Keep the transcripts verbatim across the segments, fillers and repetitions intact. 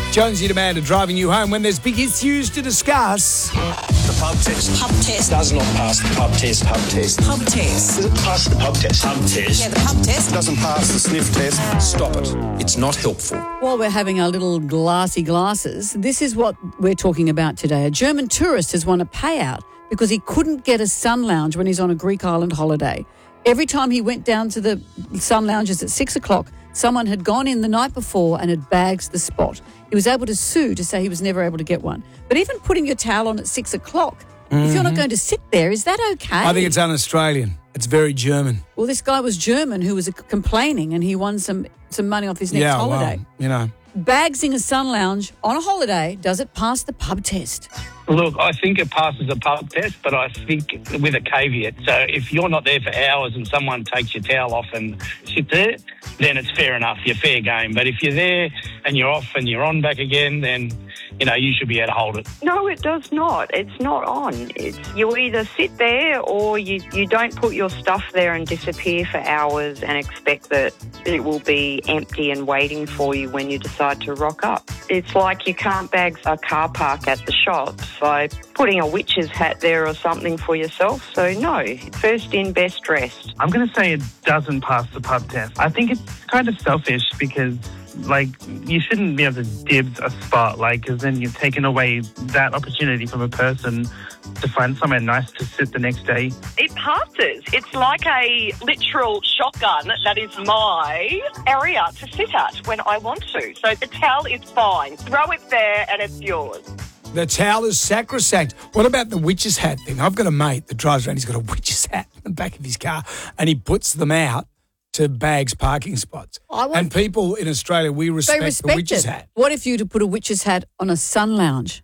Jonesy and Amanda driving you home when there's big issues to discuss. The pub test. Pub test. Does not pass the pub test. Pub test. Pub test. Does it pass the pub test? Pub test. Yeah, the pub test. Doesn't pass the sniff test. Stop it. It's not helpful. While we're having our little glassy glasses, this is what we're talking about today. A German tourist has won a payout because he couldn't get a sun lounge when he's on a Greek island holiday. Every time he went down to the sun lounges at six o'clock, someone had gone in the night before and had bagged the spot. He was able to sue to say he was never able to get one. But even putting your towel on at six o'clock, mm-hmm. if you're not going to sit there, is that okay? I think it's un-Australian. It's very German. Well, this guy was German who was complaining and he won some, some money off his next yeah, holiday. Well, you know. Bagsing a sun lounge on a holiday, does it pass the pub test? Look, I think it passes a pub test, but I think with a caveat. So if you're not there for hours and someone takes your towel off and sit there, then it's fair enough, you're fair game. But if you're there and you're off and you're on back again, then, you know, you should be able to hold it. No, it does not. It's not on. It's you either sit there or you, you don't put your stuff there and disappear for hours and expect that it will be empty and waiting for you when you decide to rock up. It's like you can't bag a car park at the shops by putting a witch's hat there or something for yourself. So no, first in, best dressed. I'm going to say it doesn't pass the pub test. I think it's kind of selfish because, like, you shouldn't be able to dibs a spot, like, because then you've taken away that opportunity from a person to find somewhere nice to sit the next day. It passes. It's like a literal shotgun that is my area to sit at when I want to. So the towel is fine. Throw it there and it's yours. The towel is sacrosanct. What about the witch's hat thing? I've got a mate that drives around. He's got a witch's hat in the back of his car and he puts them out to bags parking spots. Want, and people in Australia, we respect, respect the witch's it. hat. What if you to put a witch's hat on a sun lounge?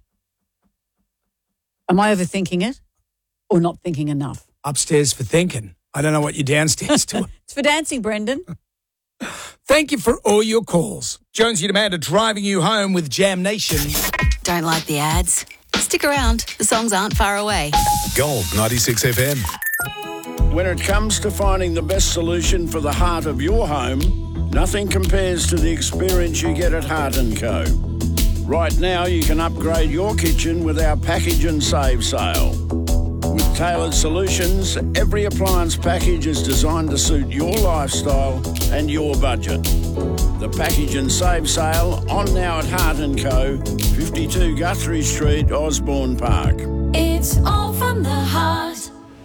Am I overthinking it or not thinking enough? Upstairs for thinking. I don't know what you're downstairs to. It's for dancing, Brendan. Thank you for all your calls. Jonesy and Amanda driving you home with Jam Nation. Don't like the ads? Stick around. The songs aren't far away. Gold ninety-six F M. When it comes to finding the best solution for the heart of your home, nothing compares to the experience you get at Heart and Co. Right now, you can upgrade your kitchen with our package and save sale. With tailored solutions, every appliance package is designed to suit your lifestyle and your budget. The package and save sale on now at Heart and Co, fifty-two Guthrie Street, Osborne Park. It's all from the heart.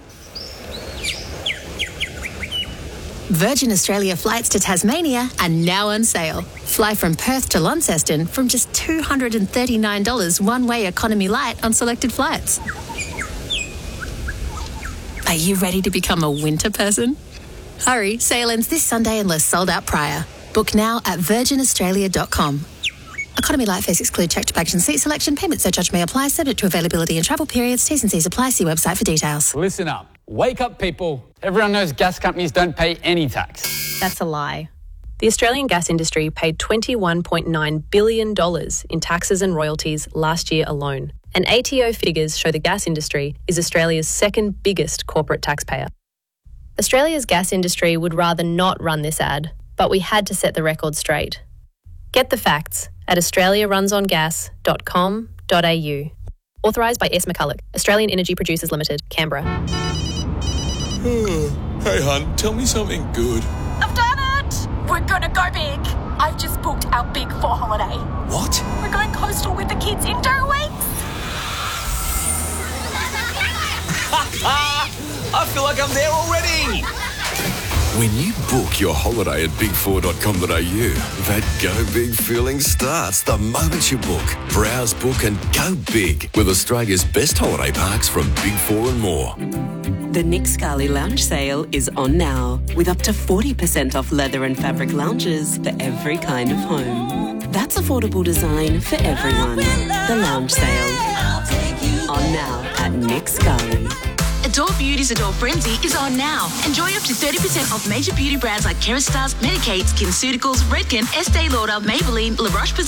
Virgin Australia flights to Tasmania are now on sale. Fly from Perth to Launceston from just two hundred thirty-nine dollars one-way economy light on selected flights. Are you ready to become a winter person? Hurry, sale ends this Sunday unless sold out prior. Book now at virgin australia dot com. Economy light fares exclude checked baggage and seat selection. Payment surcharge may apply, subject to availability and travel periods. T's and C's apply. See website for details. Listen up. Wake up, people. Everyone knows gas companies don't pay any tax. That's a lie. The Australian gas industry paid twenty-one point nine billion dollars in taxes and royalties last year alone. And A T O figures show the gas industry is Australia's second biggest corporate taxpayer. Australia's gas industry would rather not run this ad, but we had to set the record straight. Get the facts at australia runs on gas dot com dot a u. Authorised by S. McCulloch, Australian Energy Producers Limited, Canberra. Hey, hun, tell me something good. I've done it! We're gonna go big. I've just booked our Big Four holiday. What? We're going coastal with the kids in two weeks. I feel like I'm there already. When you book your holiday at big four dot com dot a u, that go big feeling starts the moment you book. Browse, book and go big with Australia's best holiday parks from Big Four and more. The Nick Scali Lounge Sale is on now, with up to forty percent off leather and fabric lounges for every kind of home. That's affordable design for everyone. The Lounge Sale. On now at Nick Scali. Adore Beauty's Adore Frenzy is on now. Enjoy up to thirty percent off major beauty brands like Kerastase, Medik8, SkinCeuticals, Redken, Estee Lauder, Maybelline, La Roche-Posay,